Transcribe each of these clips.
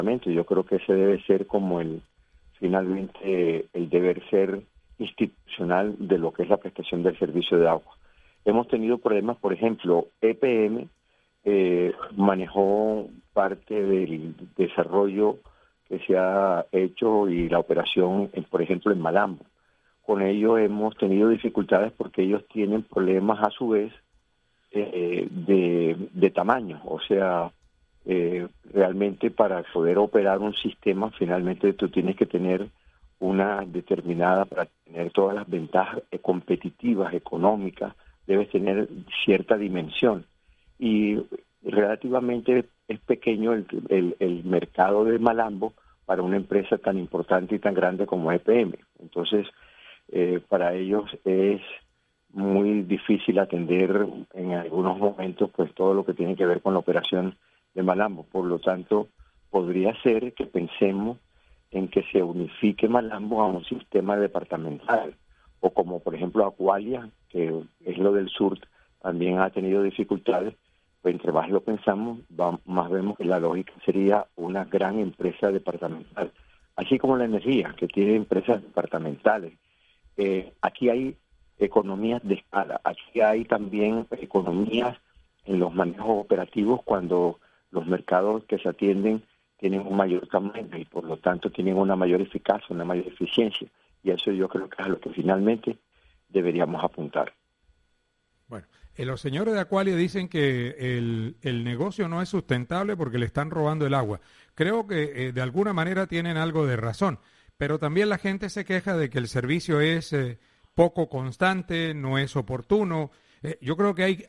Yo creo que ese debe ser como finalmente el deber ser institucional de lo que es la prestación del servicio de agua. Hemos tenido problemas, por ejemplo, EPM manejó parte del desarrollo que se ha hecho y la operación, por ejemplo, en Malambo. Con ello hemos tenido dificultades porque ellos tienen problemas a su vez de tamaño, o sea, realmente para poder operar un sistema, finalmente tú tienes que tener una determinada, para tener todas las ventajas competitivas, económicas, debes tener cierta dimensión. Y relativamente es pequeño el mercado de Malambo para una empresa tan importante y tan grande como EPM. Entonces, para ellos es muy difícil atender en algunos momentos pues todo lo que tiene que ver con la operación de Malambo. Por lo tanto, podría ser que pensemos en que se unifique Malambo a un sistema departamental, o como por ejemplo Acualia, que es lo del sur, también ha tenido dificultades. Pues entre más lo pensamos, más vemos que la lógica sería una gran empresa departamental, así como la energía, que tiene empresas departamentales. Aquí hay economías de escala, aquí hay también economías en los manejos operativos cuando los mercados que se atienden tienen un mayor tamaño y por lo tanto tienen una mayor eficacia, una mayor eficiencia, y eso yo creo que es a lo que finalmente deberíamos apuntar. Bueno, los señores de Aqualia dicen que el negocio no es sustentable porque le están robando el agua. Creo que de alguna manera tienen algo de razón, pero también la gente se queja de que el servicio es poco constante, no es oportuno. Yo creo que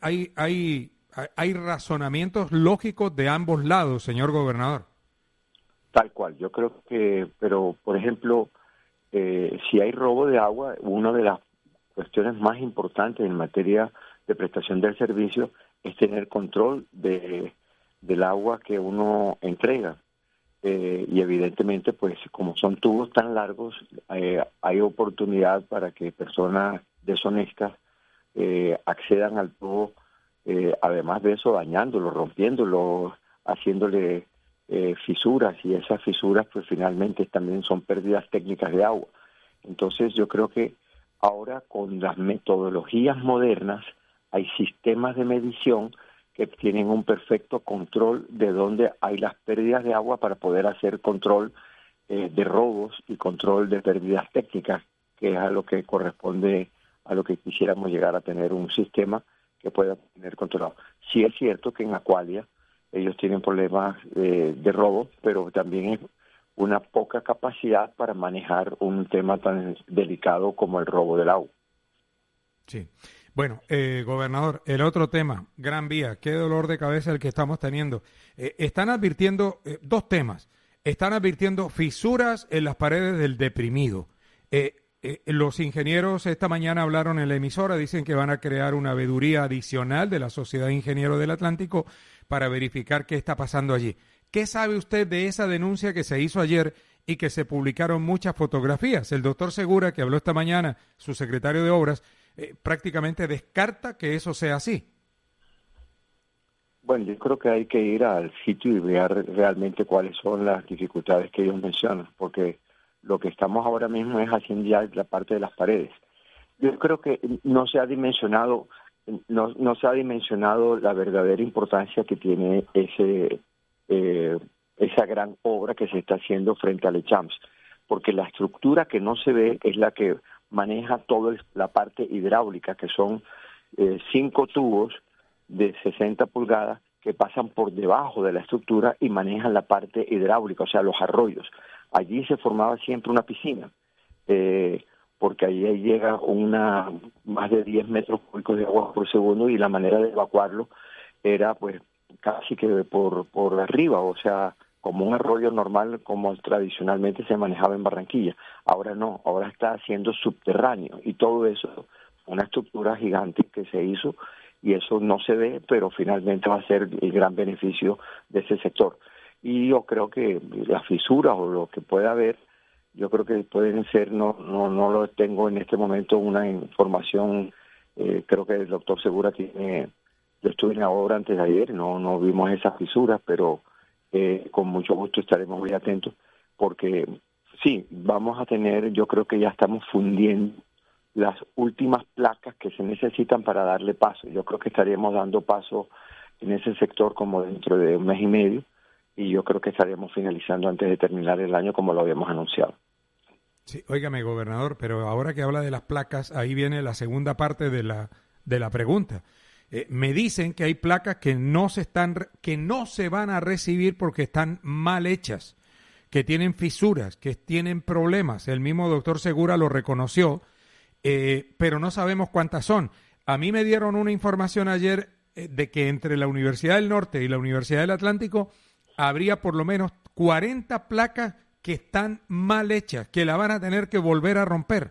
hay razonamientos lógicos de ambos lados, señor gobernador. Tal cual, yo creo que, pero por ejemplo, si hay robo de agua, una de las cuestiones más importantes en materia de prestación del servicio es tener control del agua que uno entrega. Y evidentemente, pues como son tubos tan largos, hay oportunidad para que personas deshonestas accedan al tubo, además de eso dañándolo, rompiéndolo, haciéndole fisuras, y esas fisuras pues finalmente también son pérdidas técnicas de agua. Entonces yo creo que ahora con las metodologías modernas hay sistemas de medición que tienen un perfecto control de dónde hay las pérdidas de agua para poder hacer control de robos y control de pérdidas técnicas, que es a lo que corresponde a lo que quisiéramos llegar a tener un sistema que pueda tener controlado. Sí es cierto que en Aqualia ellos tienen problemas de robo, pero también es una poca capacidad para manejar un tema tan delicado como el robo del agua. Sí. Bueno, gobernador, el otro tema, Gran Vía, qué dolor de cabeza el que estamos teniendo. Están advirtiendo dos temas. Están advirtiendo fisuras en las paredes del deprimido. Los ingenieros esta mañana hablaron en la emisora, dicen que van a crear una veeduría adicional de la Sociedad de Ingenieros del Atlántico para verificar qué está pasando allí. ¿Qué sabe usted de esa denuncia que se hizo ayer y que se publicaron muchas fotografías? El doctor Segura, que habló esta mañana, su secretario de Obras, prácticamente descarta que eso sea así. Bueno, yo creo que hay que ir al sitio y ver realmente cuáles son las dificultades que ellos mencionan, porque lo que estamos ahora mismo es haciendo ya la parte de las paredes. Yo creo que no se ha dimensionado la verdadera importancia que tiene esa gran obra que se está haciendo frente al ECHAMS, porque la estructura que no se ve es la que maneja toda la parte hidráulica, que son 5 tubos de 60 pulgadas que pasan por debajo de la estructura y manejan la parte hidráulica, o sea, los arroyos. Allí se formaba siempre una piscina, porque ahí llega más de 10 metros cúbicos de agua por segundo, y la manera de evacuarlo era pues casi que por arriba, o sea, como un arroyo normal, como tradicionalmente se manejaba en Barranquilla. Ahora no, ahora está siendo subterráneo, y todo eso, una estructura gigante que se hizo, y eso no se ve, pero finalmente va a ser el gran beneficio de ese sector. Y yo creo que las fisuras o lo que pueda haber, yo creo que pueden ser, no lo tengo en este momento una información, creo que el doctor Segura tiene, yo estuve en la obra antes de ayer, no vimos esas fisuras, pero con mucho gusto estaremos muy atentos, porque sí, vamos a tener, yo creo que ya estamos fundiendo las últimas placas que se necesitan para darle paso. Yo creo que estaríamos dando paso en ese sector como dentro de un mes y medio, y yo creo que estaríamos finalizando antes de terminar el año como lo habíamos anunciado. Sí, óigame, gobernador, pero ahora que habla de las placas, ahí viene la segunda parte de la pregunta. Me dicen que hay placas que no se van a recibir porque están mal hechas, que tienen fisuras, que tienen problemas. El mismo doctor Segura lo reconoció, pero no sabemos cuántas son. A mí me dieron una información ayer de que entre la Universidad del Norte y la Universidad del Atlántico habría por lo menos 40 placas que están mal hechas, que la van a tener que volver a romper.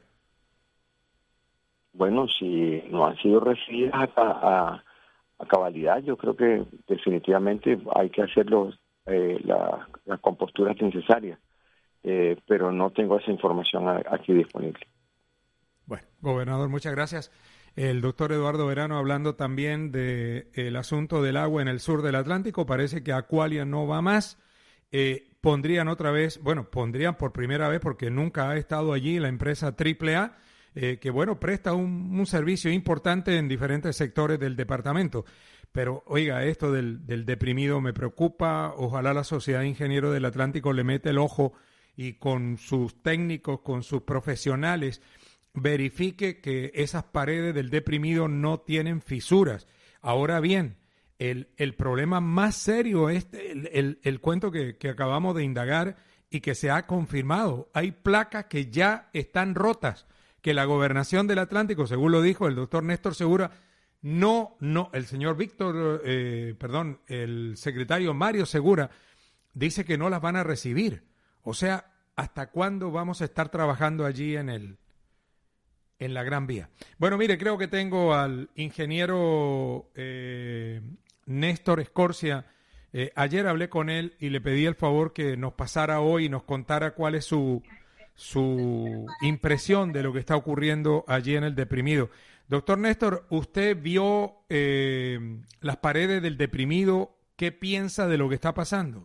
Bueno, si no han sido recibidas a cabalidad, yo creo que definitivamente hay que hacer las composturas necesarias, pero no tengo esa información aquí disponible. Bueno, gobernador, muchas gracias. El doctor Eduardo Verano hablando también del asunto del agua en el sur del Atlántico. Parece que Aqualia no va más. Pondrían por primera vez, porque nunca ha estado allí, la empresa AAA, que presta un servicio importante en diferentes sectores del departamento. Pero, oiga, esto del deprimido me preocupa. Ojalá la Sociedad de Ingenieros del Atlántico le mete el ojo y con sus técnicos, con sus profesionales, verifique que esas paredes del deprimido no tienen fisuras. Ahora bien, el problema más serio es el cuento que acabamos de indagar y que se ha confirmado. Hay placas que ya están rotas, que la Gobernación del Atlántico, según lo dijo el doctor Néstor Segura, el señor el secretario Mario Segura, dice que no las van a recibir. O sea, ¿hasta cuándo vamos a estar trabajando allí en la Gran Vía? Bueno, mire, creo que tengo al ingeniero Néstor Escorcia. Ayer hablé con él y le pedí el favor que nos pasara hoy y nos contara cuál es su impresión de lo que está ocurriendo allí en el deprimido. Doctor Néstor, usted vio las paredes del deprimido. ¿Qué piensa de lo que está pasando?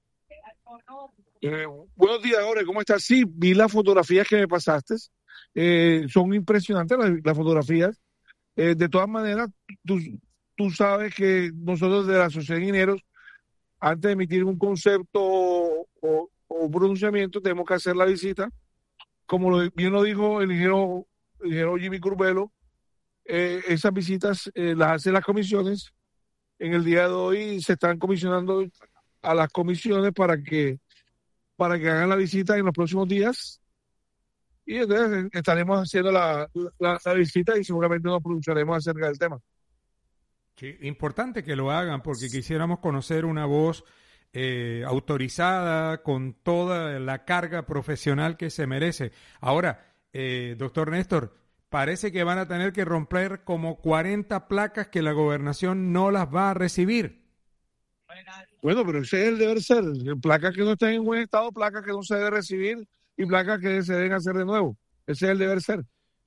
Buenos días, Jorge, ¿cómo estás? Sí, vi las fotografías que me pasaste. Son impresionantes las fotografías. De todas maneras, tú sabes que nosotros de la Sociedad de Ingenieros, antes de emitir un concepto o un pronunciamiento, tenemos que hacer la visita. Como bien lo dijo el ingeniero Jimmy Curbelo, esas visitas las hacen las comisiones. En el día de hoy se están comisionando a las comisiones para que hagan la visita en los próximos días. Y entonces estaremos haciendo la visita y seguramente nos pronunciaremos acerca del tema. Sí, importante que lo hagan porque quisiéramos conocer una voz autorizada con toda la carga profesional que se merece. Ahora, doctor Néstor, parece que van a tener que romper como 40 placas que la gobernación no las va a recibir. Bueno, pero ese es el deber ser. Placas que no estén en buen estado, placas que no se deben recibir y placas que se deben hacer de nuevo. Ese es el deber ser.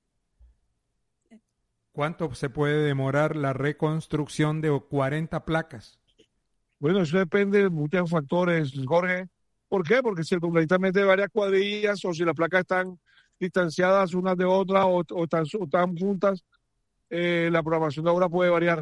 ¿Cuánto se puede demorar la reconstrucción de 40 placas? Bueno, eso depende de muchos factores, Jorge. ¿Por qué? Porque si el completamente de varias cuadrillas o si las placas están distanciadas unas de otras o están juntas, la programación de obra puede variar.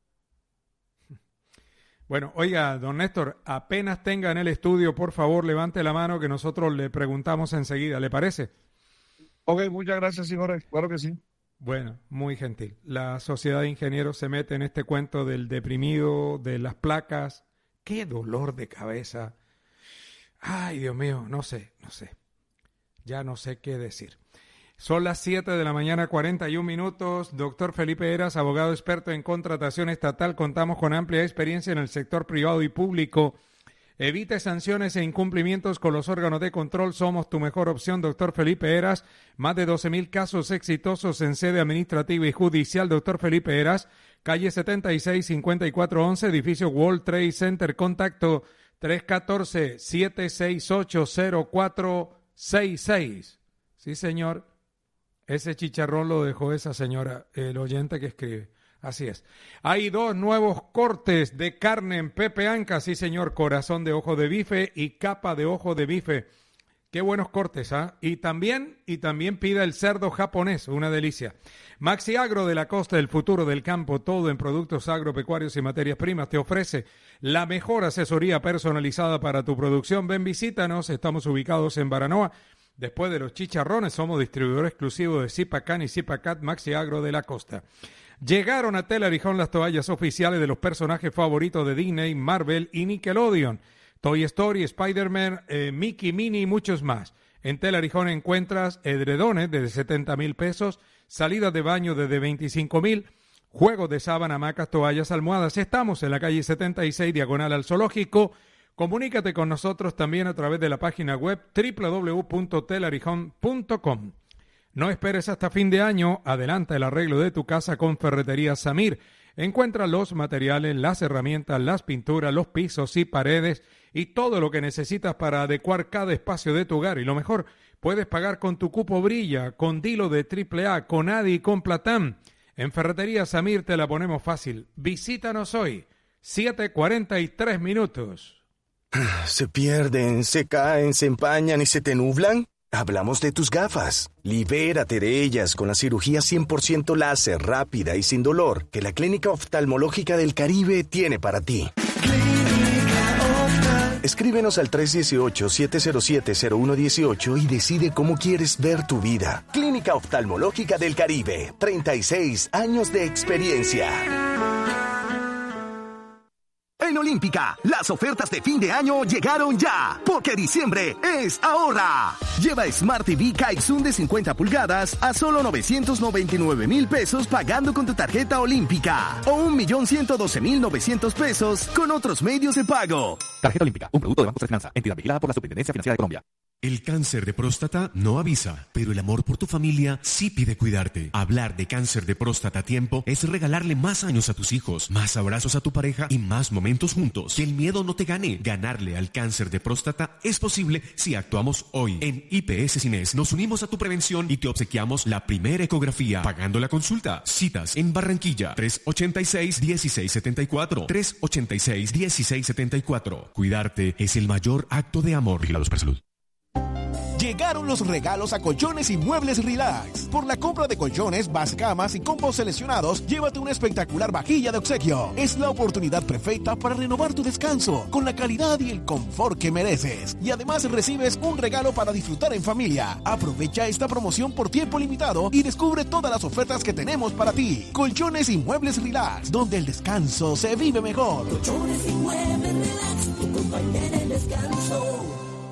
Bueno, oiga, don Néstor, apenas tenga en el estudio, por favor, levante la mano que nosotros le preguntamos enseguida. ¿Le parece? Ok, muchas gracias, sí, Jorge. Claro que sí. Bueno, muy gentil. La Sociedad de Ingenieros se mete en este cuento del deprimido, de las placas. ¡Qué dolor de cabeza! Ay, Dios mío, no sé. Ya no sé qué decir. Son las 7 de la mañana, 41 minutos. Doctor Felipe Heras, abogado experto en contratación estatal. Contamos con amplia experiencia en el sector privado y público. Evite sanciones e incumplimientos con los órganos de control. Somos tu mejor opción, doctor Felipe Heras. Más de 12,000 casos exitosos en sede administrativa y judicial. Doctor Felipe Heras, calle 76-5411, edificio World Trade Center. Contacto 314-768-0466. Sí, señor. Ese chicharrón lo dejó esa señora, el oyente que escribe. Así es. Hay 2 nuevos cortes de carne en Pepe Anca, sí señor, corazón de ojo de bife y capa de ojo de bife. Qué buenos cortes, ¿ah? Y también pida el cerdo japonés, una delicia. Maxi Agro de la Costa, el futuro del campo, todo en productos agropecuarios y materias primas, te ofrece la mejor asesoría personalizada para tu producción. Ven, visítanos, estamos ubicados en Baranoa. Después de los chicharrones, somos distribuidor exclusivo de Zipacan y Zipacat Maxi Agro de la Costa. Llegaron a Tela Arijón las toallas oficiales de los personajes favoritos de Disney, Marvel y Nickelodeon. Toy Story, Spider-Man, Mickey, Minnie y muchos más. En Tela Arijón encuentras edredones desde 70,000 pesos, salidas de baño desde 25,000, juegos de sábana, hamacas, toallas, almohadas. Estamos en la calle 76, diagonal al Zoológico. Comunícate con nosotros también a través de la página web www.telarijón.com. No esperes hasta fin de año, adelanta el arreglo de tu casa con Ferretería Samir. Encuentra los materiales, las herramientas, las pinturas, los pisos y paredes y todo lo que necesitas para adecuar cada espacio de tu hogar. Y lo mejor, puedes pagar con tu cupo Brilla, con Dilo de AAA, con Adi y con Platán. En Ferretería Samir te la ponemos fácil. Visítanos hoy, 7:43 minutos. ¿Se pierden, se caen, se empañan y se te nublan? Hablamos de tus gafas. Libérate de ellas con la cirugía 100% láser, rápida y sin dolor que la Clínica Oftalmológica del Caribe tiene para ti. Escríbenos al 318-707-0118 y decide cómo quieres ver tu vida. Clínica Oftalmológica del Caribe, 36 años de experiencia. En Olímpica, las ofertas de fin de año llegaron ya, porque diciembre es ahora. Lleva Smart TV Kaizun de 50 pulgadas a solo 999,000 pesos pagando con tu tarjeta Olímpica o 1,112,900 pesos con otros medios de pago. Tarjeta Olímpica, un producto de Banco de Finanza, entidad vigilada por la Superintendencia Financiera de Colombia. El cáncer de próstata no avisa, pero el amor por tu familia sí pide cuidarte. Hablar de cáncer de próstata a tiempo es regalarle más años a tus hijos, más abrazos a tu pareja y más momentos juntos. Que el miedo no te gane. Ganarle al cáncer de próstata es posible si actuamos hoy. En IPS Cines nos unimos a tu prevención y te obsequiamos la primera ecografía, pagando la consulta. Citas en Barranquilla, 386-1674, 386-1674. Cuidarte es el mayor acto de amor. Vigilados para salud. Llegaron los regalos a Colchones y Muebles Relax. Por la compra de colchones, camas y combos seleccionados, llévate una espectacular vajilla de obsequio. Es la oportunidad perfecta para renovar tu descanso con la calidad y el confort que mereces. Y además recibes un regalo para disfrutar en familia. Aprovecha esta promoción por tiempo limitado y descubre todas las ofertas que tenemos para ti. Colchones y Muebles Relax, donde el descanso se vive mejor. Colchones y Muebles Relax, tu compañera en descanso.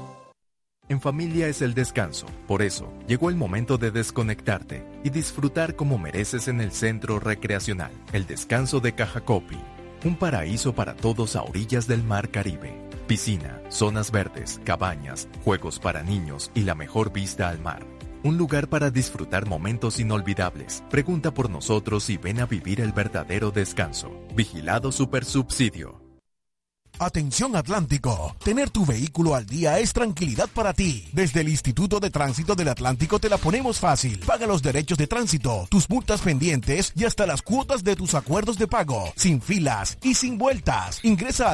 En familia es el descanso, por eso llegó el momento de desconectarte y disfrutar como mereces en el Centro Recreacional, el Descanso de Cajacopi, un paraíso para todos a orillas del Mar Caribe. Piscina, zonas verdes, cabañas, juegos para niños y la mejor vista al mar. Un lugar para disfrutar momentos inolvidables. Pregunta por nosotros y ven a vivir el verdadero descanso. Vigilado Supersubsidio. Atención Atlántico, tener tu vehículo al día es tranquilidad para ti. Desde el Instituto de Tránsito del Atlántico te la ponemos fácil. Paga los derechos de tránsito, tus multas pendientes y hasta las cuotas de tus acuerdos de pago, sin filas y sin vueltas. Ingresa a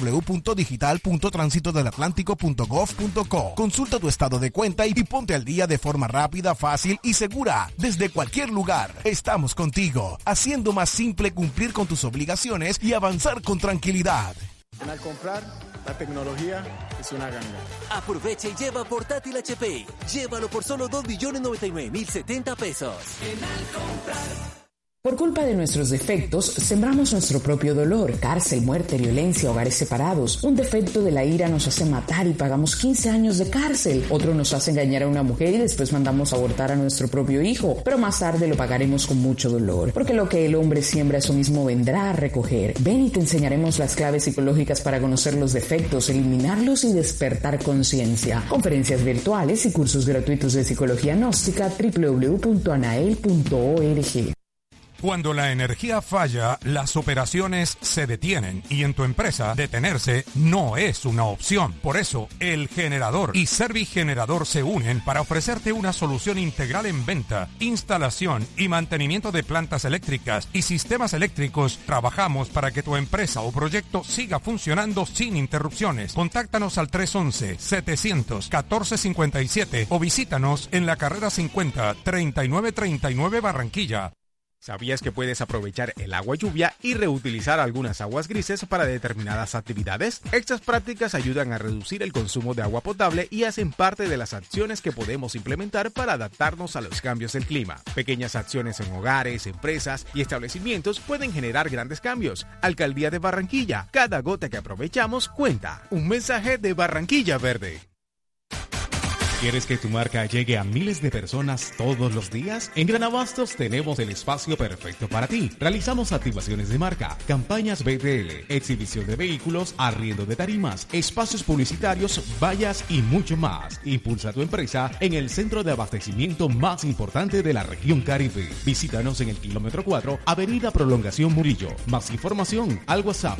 www.digital.transitodelatlántico.gov.co. Consulta tu estado de cuenta y ponte al día de forma rápida, fácil y segura. Desde cualquier lugar, estamos contigo, haciendo más simple cumplir con tus obligaciones y avanzar con tranquilidad. Al comprar, la tecnología es una ganga. Aprovecha y lleva portátil HP. Llévalo por solo 2.099.070 pesos. En Al comprar. Por culpa de nuestros defectos, sembramos nuestro propio dolor, cárcel, muerte, violencia, hogares separados. Un defecto de la ira nos hace matar y pagamos 15 años de cárcel. Otro nos hace engañar a una mujer y después mandamos a abortar a nuestro propio hijo. Pero más tarde lo pagaremos con mucho dolor, porque lo que el hombre siembra eso mismo vendrá a recoger. Ven y te enseñaremos las claves psicológicas para conocer los defectos, eliminarlos y despertar conciencia. Conferencias virtuales y cursos gratuitos de psicología gnóstica www.anael.org. Cuando la energía falla, las operaciones se detienen y en tu empresa detenerse no es una opción. Por eso, El Generador y Servigenerador se unen para ofrecerte una solución integral en venta, instalación y mantenimiento de plantas eléctricas y sistemas eléctricos. Trabajamos para que tu empresa o proyecto siga funcionando sin interrupciones. Contáctanos al 311-700-1457 o visítanos en la carrera 50, 3939 Barranquilla. ¿Sabías que puedes aprovechar el agua lluvia y reutilizar algunas aguas grises para determinadas actividades? Estas prácticas ayudan a reducir el consumo de agua potable y hacen parte de las acciones que podemos implementar para adaptarnos a los cambios del clima. Pequeñas acciones en hogares, empresas y establecimientos pueden generar grandes cambios. Alcaldía de Barranquilla, cada gota que aprovechamos cuenta. Un mensaje de Barranquilla Verde. ¿Quieres que tu marca llegue a miles de personas todos los días? En Gran Abastos tenemos el espacio perfecto para ti. Realizamos activaciones de marca, campañas BTL, exhibición de vehículos, arriendo de tarimas, espacios publicitarios, vallas y mucho más. Impulsa tu empresa en el centro de abastecimiento más importante de la región Caribe. Visítanos en el kilómetro 4, Avenida Prolongación Murillo. Más información al WhatsApp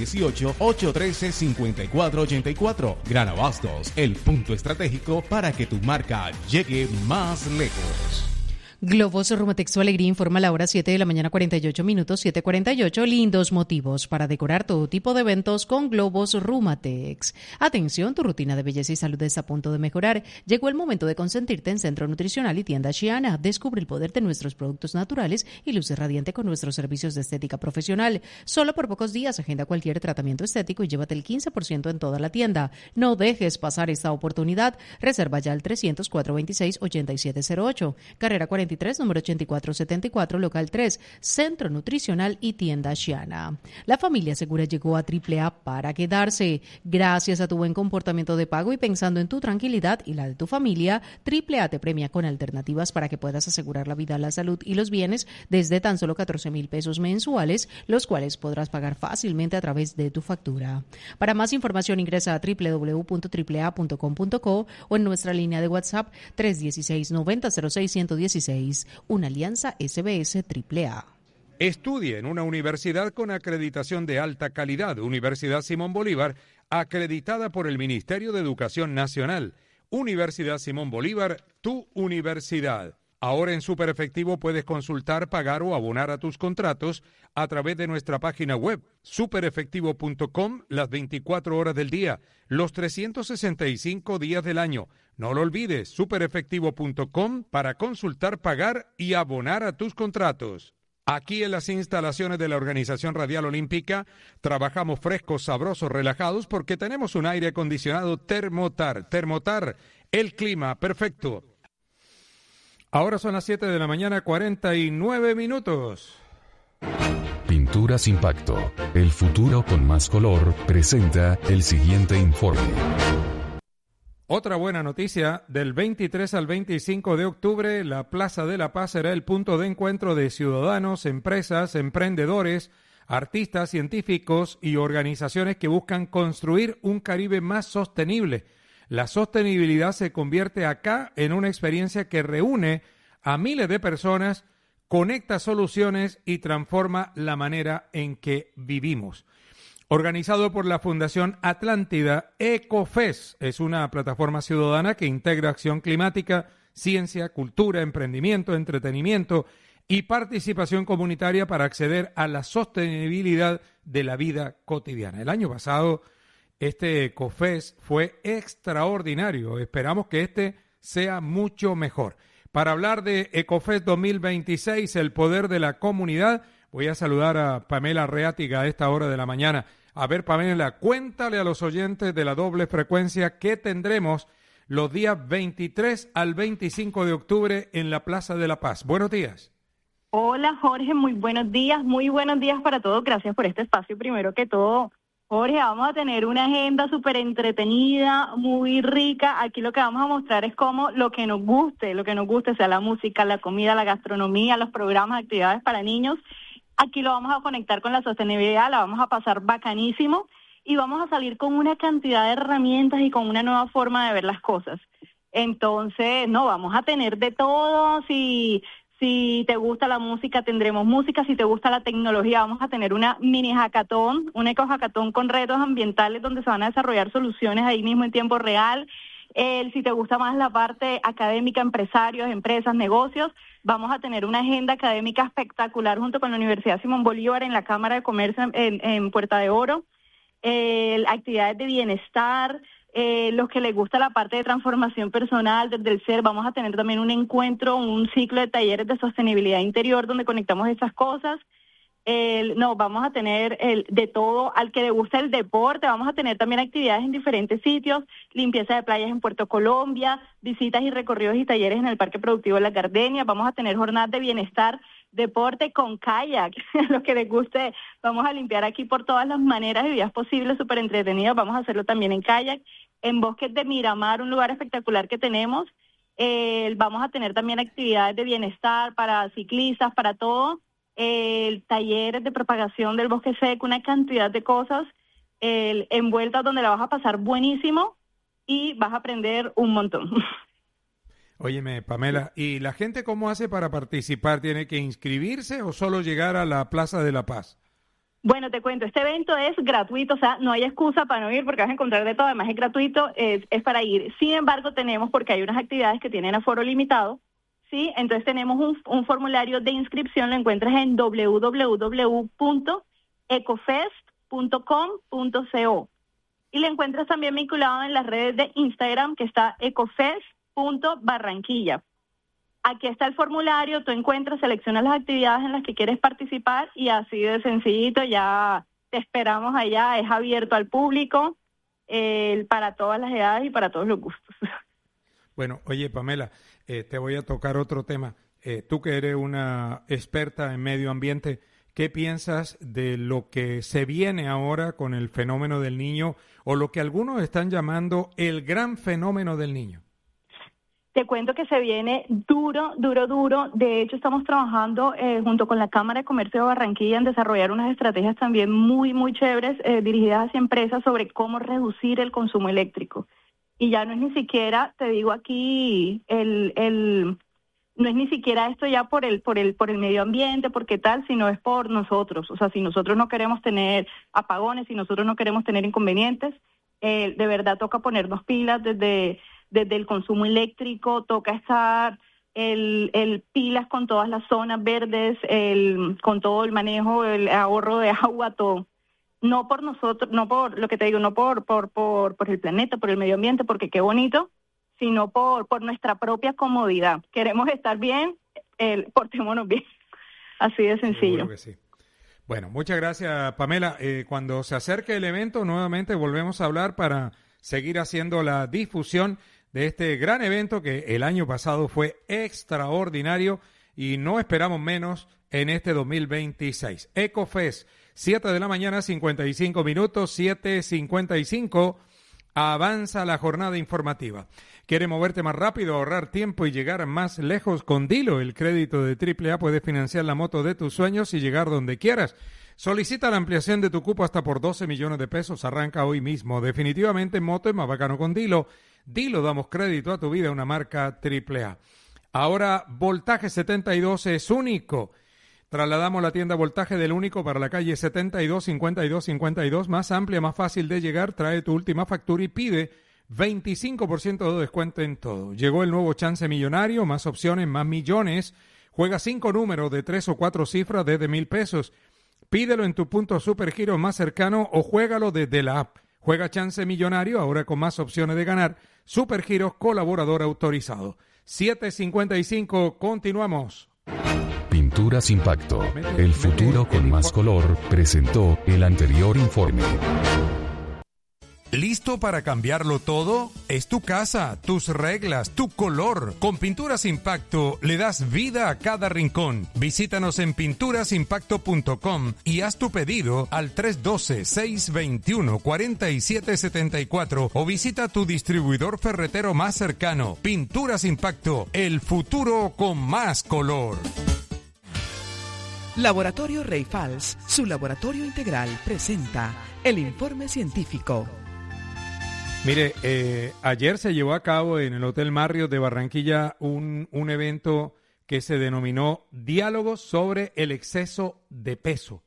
318-813-5484. Gran Abastos, el punto estratégico para que tu marca llegue más lejos. Globos Rumatex Tu Alegría informa la hora 7 de la mañana 48 minutos, 7:48. Lindos motivos para decorar todo tipo de eventos con Globos Rumatex. Atención, tu rutina de belleza y salud está a punto de mejorar. Llegó el momento de consentirte en Centro Nutricional y Tienda Xiana. Descubre el poder de nuestros productos naturales y luce radiante con nuestros servicios de estética profesional. Solo por pocos días agenda cualquier tratamiento estético y llévate el 15% en toda la tienda. No dejes pasar esta oportunidad. Reserva ya al 300-426-8708. Carrera 43, número 8474, local 3, Centro Nutricional y Tienda Xiana. La familia segura llegó a AAA para quedarse. Gracias a tu buen comportamiento de pago y pensando en tu tranquilidad y la de tu familia, AAA te premia con alternativas para que puedas asegurar la vida, la salud y los bienes desde tan solo 14,000 pesos mensuales, los cuales podrás pagar fácilmente a través de tu factura. Para más información ingresa a www.aaa.com.co o en nuestra línea de WhatsApp 316-9006-116. Una alianza SBS AAA. Estudie en una universidad con acreditación de alta calidad, Universidad Simón Bolívar, acreditada por el Ministerio de Educación Nacional. Universidad Simón Bolívar, tu universidad. Ahora en Superefectivo puedes consultar, pagar o abonar a tus contratos a través de nuestra página web, superefectivo.com, las 24 horas del día, los 365 días del año. No lo olvides, superefectivo.com para consultar, pagar y abonar a tus contratos. Aquí en las instalaciones de la Organización Radial Olímpica trabajamos frescos, sabrosos, relajados porque tenemos un aire acondicionado Thermotar. Thermotar, el clima perfecto. Ahora son las 7 de la mañana, 49 minutos. Pinturas Impacto, el futuro con más color, presenta el siguiente informe. Otra buena noticia, del 23 al 25 de octubre, la Plaza de la Paz será el punto de encuentro de ciudadanos, empresas, emprendedores, artistas, científicos y organizaciones que buscan construir un Caribe más sostenible. La sostenibilidad se convierte acá en una experiencia que reúne a miles de personas, conecta soluciones y transforma la manera en que vivimos. Organizado por la Fundación Atlántida, EcoFest es una plataforma ciudadana que integra acción climática, ciencia, cultura, emprendimiento, entretenimiento y participación comunitaria para acceder a la sostenibilidad de la vida cotidiana. El año pasado, este EcoFest fue extraordinario. Esperamos que este sea mucho mejor. Para hablar de EcoFest 2026, el poder de la comunidad, voy a saludar a Pamela Reátiga a esta hora de la mañana. A ver, Pamela, cuéntale a los oyentes de la doble frecuencia que tendremos los días 23 al 25 de octubre en la Plaza de la Paz. Buenos días. Hola, Jorge, muy buenos días para todos. Gracias por este espacio. Primero que todo, Jorge, vamos a tener una agenda súper entretenida, muy rica. Aquí lo que vamos a mostrar es cómo lo que nos guste, sea la música, la comida, la gastronomía, los programas, actividades para niños. Aquí lo vamos a conectar con la sostenibilidad, la vamos a pasar bacanísimo y vamos a salir con una cantidad de herramientas y con una nueva forma de ver las cosas. Entonces, no, vamos a tener de todo. Si Si te gusta la música, tendremos música. Si te gusta la tecnología, vamos a tener una mini hackathon, un eco hackathon con retos ambientales donde se van a desarrollar soluciones ahí mismo en tiempo real. Si te gusta más la parte académica, empresarios, empresas, negocios, vamos a tener una agenda académica espectacular junto con la Universidad Simón Bolívar en la Cámara de Comercio en Puerta de Oro. Actividades de bienestar. Los que les gusta la parte de transformación personal desde el ser, vamos a tener también un encuentro, un ciclo de talleres de sostenibilidad interior donde conectamos esas cosas. Vamos a tener de todo. Al que le gusta el deporte, vamos a tener también actividades en diferentes sitios, limpieza de playas en Puerto Colombia, visitas y recorridos y talleres en el Parque Productivo de Las Gardenias, vamos a tener jornadas de bienestar, deporte con kayak, los que les guste, vamos a limpiar aquí por todas las maneras y vías posibles, súper entretenido, vamos a hacerlo también en kayak, en Bosques de Miramar, un lugar espectacular que tenemos, vamos a tener también actividades de bienestar para ciclistas, para todo, talleres de propagación del bosque seco, una cantidad de cosas envueltas donde la vas a pasar buenísimo y vas a aprender un montón. Óyeme, Pamela, ¿y la gente cómo hace para participar? ¿Tiene que inscribirse o solo llegar a la Plaza de la Paz? Bueno, te cuento, este evento es gratuito, o sea, no hay excusa para no ir porque vas a encontrar de todo, además es gratuito, es para ir. Sin embargo, tenemos, porque hay unas actividades que tienen aforo limitado, ¿sí? Entonces tenemos un formulario de inscripción, lo encuentras en www.ecofest.com.co y lo encuentras también vinculado en las redes de Instagram, que está ecofest.barranquilla. Aquí está el formulario, tú encuentras, seleccionas las actividades en las que quieres participar y así de sencillito ya te esperamos allá, es abierto al público, para todas las edades y para todos los gustos. Bueno, oye, Pamela, te voy a tocar otro tema. Tú que eres una experta en medio ambiente, ¿qué piensas de lo que se viene ahora con el fenómeno del Niño o lo que algunos están llamando el gran fenómeno del Niño? Te cuento que se viene duro. De hecho, estamos trabajando junto con la Cámara de Comercio de Barranquilla en desarrollar unas estrategias también muy, muy chéveres dirigidas hacia empresas sobre cómo reducir el consumo eléctrico. Y ya no es ni siquiera, te digo aquí, no es ni siquiera esto ya por el medio ambiente, porque tal, sino es por nosotros. O sea, si nosotros no queremos tener apagones, si nosotros no queremos tener inconvenientes, de verdad toca ponernos pilas desde el consumo eléctrico, toca estar pilas con todas las zonas verdes, con todo el manejo, el ahorro de agua, todo. No por nosotros, no por lo que te digo, no por el planeta, por el medio ambiente, porque qué bonito, sino por nuestra propia comodidad. Queremos estar bien, portémonos bien. Así de sencillo. Seguro que sí. Bueno, muchas gracias, Pamela. Cuando se acerque el evento, nuevamente volvemos a hablar para seguir haciendo la difusión de este gran evento que el año pasado fue extraordinario y no esperamos menos en este 2026. EcoFest, 7 de la mañana, 55 minutos, 7:55. Avanza la jornada informativa. ¿Quiere moverte más rápido, ahorrar tiempo y llegar más lejos? Con Dilo, el crédito de AAA, puedes financiar la moto de tus sueños y llegar donde quieras. Solicita la ampliación de tu cupo hasta por 12 millones de pesos. Arranca hoy mismo. Definitivamente moto es más bacano con Dilo. Dilo, damos crédito a tu vida, una marca AAA. Ahora, Voltaje 72 es único. Trasladamos la tienda Voltaje del Único para la calle 72, 52, 52, más amplia, más fácil de llegar. Trae tu última factura y pide 25% de descuento en todo. Llegó el nuevo chance millonario, más opciones, más millones. Juega 5 números de 3 o 4 cifras desde 1,000 pesos. Pídelo en tu punto Supergiro más cercano o juégalo desde la app. Juega chance millonario, ahora con más opciones de ganar. Supergiros, colaborador autorizado. 7:55, continuamos. Pinturas Impacto, el futuro con más color, presentó el anterior informe. ¿Listo para cambiarlo todo? Es tu casa, tus reglas, tu color. Con Pinturas Impacto le das vida a cada rincón. Visítanos en pinturasimpacto.com y haz tu pedido al 312-621-4774 o visita tu distribuidor ferretero más cercano. Pinturas Impacto, el futuro con más color. Laboratorio Reifals, su laboratorio integral, presenta el informe científico. Mire, ayer se llevó a cabo en el Hotel Marriott de Barranquilla un evento que se denominó Diálogos sobre el exceso de peso.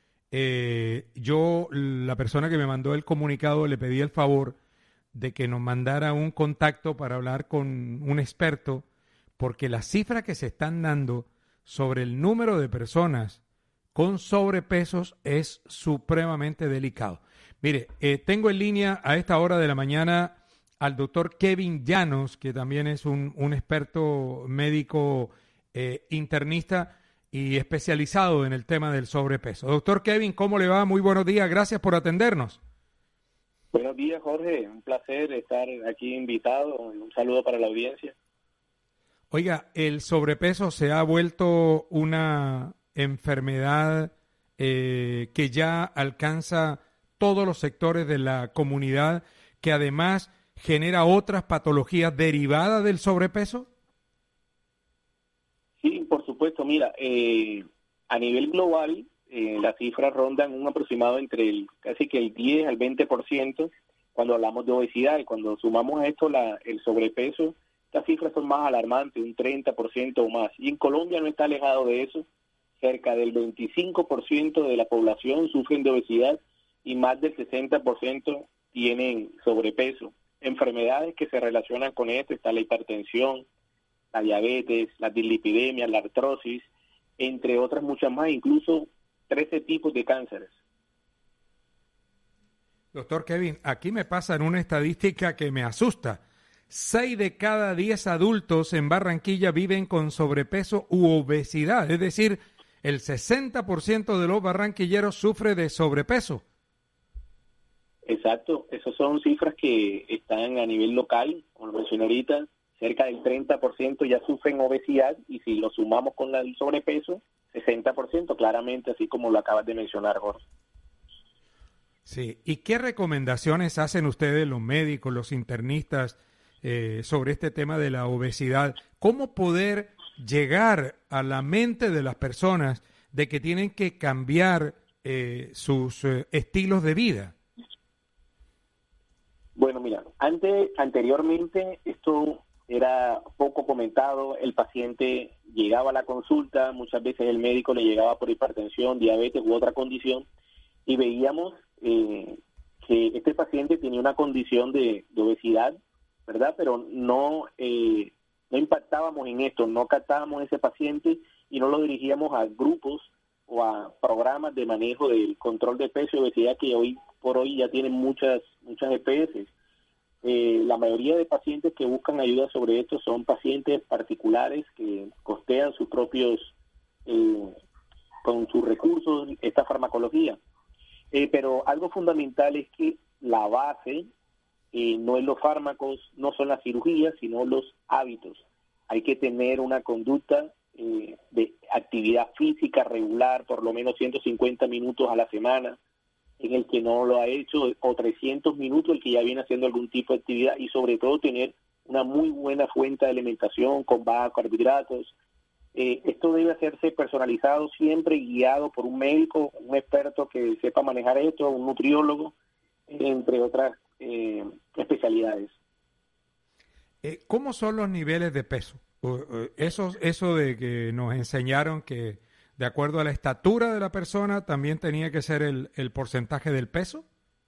Yo, la persona que me mandó el comunicado, le pedí el favor de que nos mandara un contacto para hablar con un experto, porque las cifras que se están dando sobre el número de personas con sobrepesos es supremamente delicado. Mire, tengo en línea a esta hora de la mañana al doctor Kevin Llanos, que también es un experto médico internista y especializado en el tema del sobrepeso. Doctor Kevin, ¿cómo le va? Muy buenos días, gracias por atendernos. Buenos días, Jorge, un placer estar aquí invitado, un saludo para la audiencia. Oiga, el sobrepeso se ha vuelto una enfermedad que ya alcanza todos los sectores de la comunidad, que además genera otras patologías derivadas del sobrepeso. Sí, por supuesto. Mira, a nivel global, las cifras rondan un aproximado entre casi que el 10 al 20% cuando hablamos de obesidad, y cuando sumamos a esto el sobrepeso, estas cifras son más alarmantes, un 30% o más. Y en Colombia no está alejado de eso. Cerca del 25% de la población sufren de obesidad y más del 60% tienen sobrepeso. Enfermedades que se relacionan con esto está la hipertensión, la diabetes, la dislipidemia, la artrosis, entre otras muchas más, incluso 13 tipos de cánceres. Doctor Kevin, aquí me pasan una estadística que me asusta. 6 de cada 10 adultos en Barranquilla viven con sobrepeso u obesidad, es decir, el 60% de los barranquilleros sufre de sobrepeso. Exacto, esas son cifras que están a nivel local, como lo mencioné ahorita, cerca del 30% ya sufren obesidad, y si lo sumamos con el sobrepeso, 60%, claramente, así como lo acabas de mencionar, Jorge. Sí, ¿y qué recomendaciones hacen ustedes, los médicos, los internistas, sobre este tema de la obesidad? ¿Cómo poder llegar a la mente de las personas de que tienen que cambiar sus estilos de vida? Bueno, mira, anteriormente esto era poco comentado. El paciente llegaba a la consulta, muchas veces el médico le llegaba por hipertensión, diabetes u otra condición, y veíamos que este paciente tenía una condición de obesidad, ¿verdad? Pero no impactábamos en esto, no captábamos a ese paciente y no lo dirigíamos a grupos o a programas de manejo del control de peso y obesidad que hoy por hoy ya tienen muchas EPS. La mayoría de pacientes que buscan ayuda sobre esto son pacientes particulares que costean sus propios, con sus recursos, esta farmacología. Pero algo fundamental es que la base no es los fármacos, no son las cirugías, sino los hábitos. Hay que tener una conducta de actividad física regular, por lo menos 150 minutos a la semana, en el que no lo ha hecho, o 300 minutos el que ya viene haciendo algún tipo de actividad, y sobre todo tener una muy buena fuente de alimentación con bajos carbohidratos. Esto debe hacerse personalizado, siempre guiado por un médico, un experto que sepa manejar esto, un nutriólogo, entre otras especialidades. ¿Cómo son los niveles de peso? Eso de que nos enseñaron que de acuerdo a la estatura de la persona también tenía que ser el porcentaje del peso.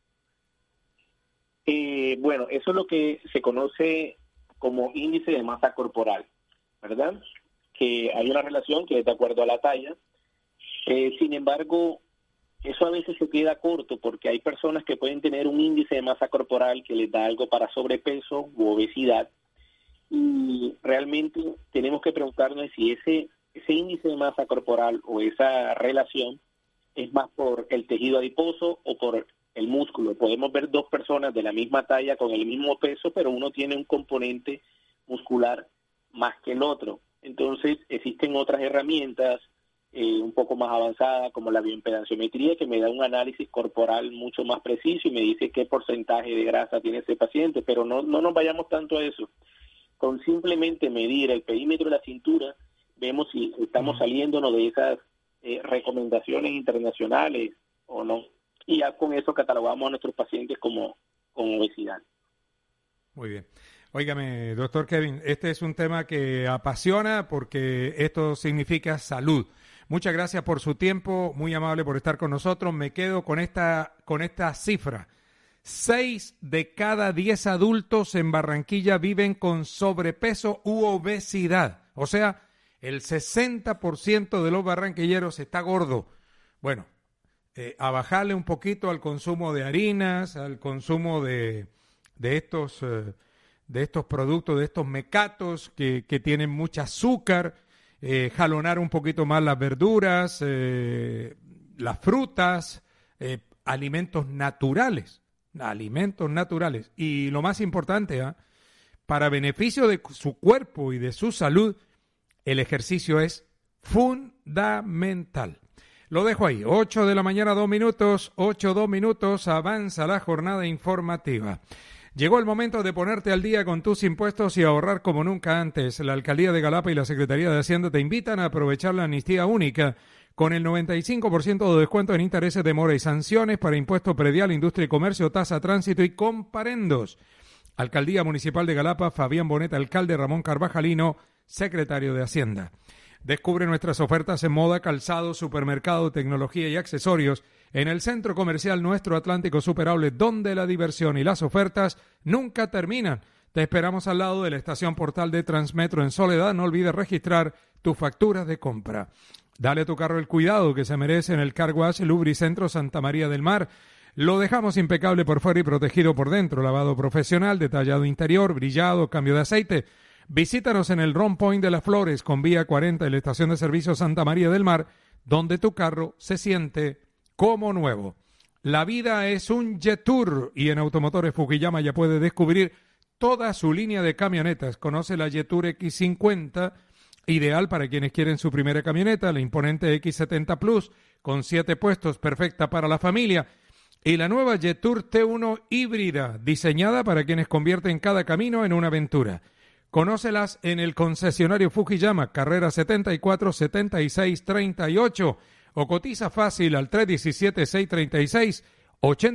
Bueno, eso es lo que se conoce como índice de masa corporal, ¿verdad? Que hay una relación que es de acuerdo a la talla. Sin embargo, eso a veces se queda corto porque hay personas que pueden tener un índice de masa corporal que les da algo para sobrepeso u obesidad, y realmente tenemos que preguntarnos si ese índice de masa corporal o esa relación es más por el tejido adiposo o por el músculo. Podemos ver dos personas de la misma talla con el mismo peso, pero uno tiene un componente muscular más que el otro. Entonces existen otras herramientas un poco más avanzadas como la bioimpedanciometría, que me da un análisis corporal mucho más preciso y me dice qué porcentaje de grasa tiene ese paciente, pero no nos vayamos tanto a eso. Con simplemente medir el perímetro de la cintura, vemos si estamos saliéndonos de esas recomendaciones internacionales o no. Y ya con eso catalogamos a nuestros pacientes con obesidad. Muy bien. Óigame, doctor Kevin, este es un tema que apasiona porque esto significa salud. Muchas gracias por su tiempo, muy amable por estar con nosotros. Me quedo con esta cifra. 6 de cada 10 adultos en Barranquilla viven con sobrepeso u obesidad. O sea, el 60% de los barranquilleros está gordo. Bueno, a bajarle un poquito al consumo de harinas, al consumo de estos productos, de estos mecatos que tienen mucho azúcar, jalonar un poquito más las verduras, las frutas, alimentos naturales. Y lo más importante, para beneficio de su cuerpo y de su salud, el ejercicio es fundamental. Lo dejo ahí, 8 de la mañana, 2 minutos, 2 minutos, avanza la jornada informativa. Llegó el momento de ponerte al día con tus impuestos y ahorrar como nunca antes. La Alcaldía de Galapa y la Secretaría de Hacienda te invitan a aprovechar la amnistía única con el 95% de descuento en intereses de mora y sanciones para impuesto predial, industria y comercio, tasa, tránsito y comparendos. Alcaldía Municipal de Galapa, Fabián Bonet, alcalde, Ramón Carvajalino, secretario de Hacienda. Descubre nuestras ofertas en moda, calzado, supermercado, tecnología y accesorios en el Centro Comercial Nuestro Atlántico Super Outlet, donde la diversión y las ofertas nunca terminan. Te esperamos al lado de la estación Portal de Transmetro en Soledad. No olvides registrar tus facturas de compra. Dale a tu carro el cuidado que se merece en el Car Wash Lubricentro Santa María del Mar. Lo dejamos impecable por fuera y protegido por dentro. Lavado profesional, detallado interior, brillado, cambio de aceite. Visítanos en el Ron Point de las Flores con vía 40 en la estación de servicio Santa María del Mar, donde tu carro se siente como nuevo. La vida es un Jetour y en Automotores Fukuyama ya puedes descubrir toda su línea de camionetas. Conoce la Jetour X50, ideal para quienes quieren su primera camioneta, la imponente X70 Plus con 7 puestos, perfecta para la familia. Y la nueva Jetour T1 híbrida, diseñada para quienes convierten cada camino en una aventura. Conócelas en el concesionario Fukuyama, carrera 74 76 38, o cotiza fácil al 317 636 80.